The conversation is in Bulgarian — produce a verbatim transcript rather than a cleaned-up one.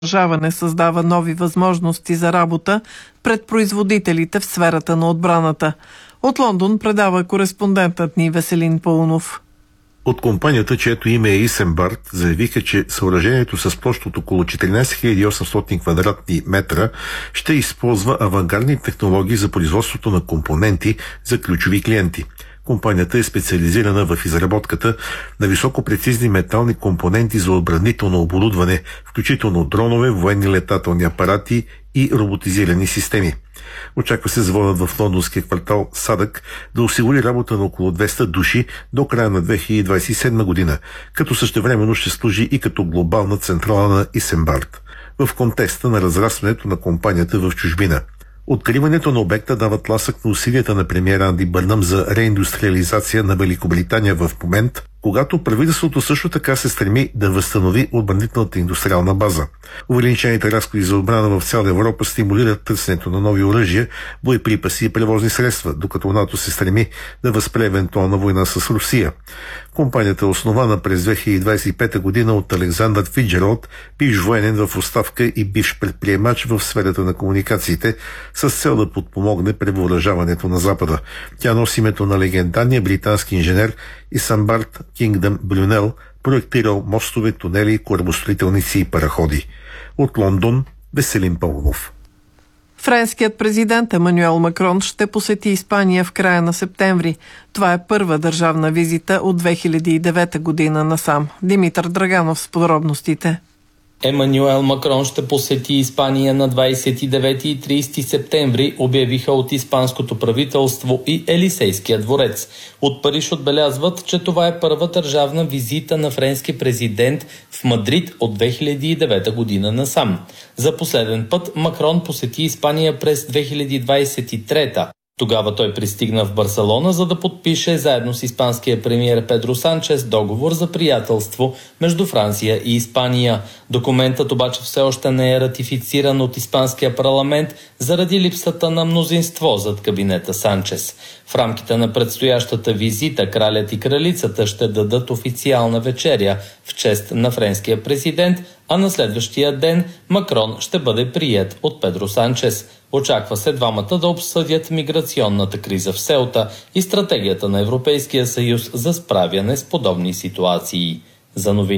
Държаване създава нови възможности за работа пред производителите в сферата на отбраната. От Лондон предава кореспондентът ни Веселин Паунов. От компанията, чието име е Исенбард, заявиха, че съоръжението с площ от около четиринадесет хиляди и осемстотин квадратни метра ще използва авангардни технологии за производството на компоненти за ключови клиенти. Компанията е специализирана в изработката на високопрецизни метални компоненти за отбранително оборудване, включително дронове, военни летателни апарати и роботизирани системи. Очаква се заводът в лондонския квартал Садък да осигури работа на около двеста души до края на две хиляди двадесет и седма година, като същевременно ще служи и като глобална централа на Исенбард в контекста на разрастването на компанията в чужбина. Откриването на обекта дава тласък на усилията на премиера Анди Бърнъм за реиндустриализация на Великобритания в момент, когато правителството също така се стреми да възстанови отбранителната индустриална база. Увеличените разходи за отбрана в цяла Европа стимулират търсенето на нови оръжия, боеприпаси и превозни средства, докато НАТО се стреми да възпре евентуална война с Русия. Компанията е основана през две хиляди двадесет и пета година от Александър Фицджералд, бивш военен в оставка и бивш предприемач в сферата на комуникациите, с цел да подпомогне превъоръжаването на Запада. Тя носи името на легендарния британски инженер Исенбард Кингдъм Брюнел, проектирал мостове, тунели, корабостроителници и параходи. От Лондон, Веселин Паунов. Френският президент Емануел Макрон ще посети Испания в края на септември. Това е първа държавна визита от две хиляди и девета година насам. Димитър Драганов с подробностите. Емануел Макрон ще посети Испания на двадесет и девети и тридесети септември, обявиха от испанското правителство и Елисейския дворец. От Париж отбелязват, че това е първа държавна визита на френски президент в Мадрид от две хиляди и девета година насам. За последен път Макрон посети Испания през две хиляди двадесет и трета. Тогава той пристигна в Барселона, за да подпише заедно с испанския премиер Педро Санчес договор за приятелство между Франция и Испания. Документът обаче все още не е ратифициран от испанския парламент заради липсата на мнозинство зад кабинета Санчес. В рамките на предстоящата визита кралят и кралицата ще дадат официална вечеря в чест на френския президент, а на следващия ден Макрон ще бъде приет от Педро Санчес. Очаква се двамата да обсъдят миграционната криза в Сеута и стратегията на Европейския съюз за справяне с подобни ситуации. За новини